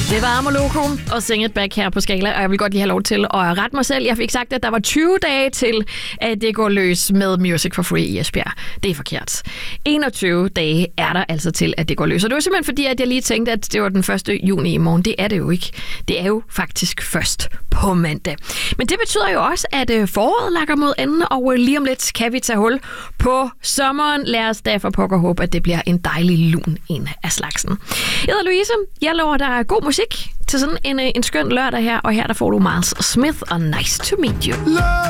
Det var Amoloko og Sing It Back her på Skala, og jeg vil godt lige have lov til at rette mig selv. Jeg fik sagt, at der var 20 dage til, at det går løs med Music for Free i Esbjerg. Det er forkert. 21 dage er der altså til, at det går løs. Og det var simpelthen fordi, at jeg lige tænkte, at det var den 1. juni i morgen. Det er det jo ikke. Det er jo faktisk først på mandag. Men det betyder jo også, at foråret lakker mod enden, og lige om lidt kan vi tage hul på sommeren. Lad os derfor pokker håbe, at det bliver en dejlig lun en af slagsen. Jeg hedder Louise. Jeg lover dig god musik til sådan en skøn lørdag her, og her der får du Miles Smith og Nice to Meet You.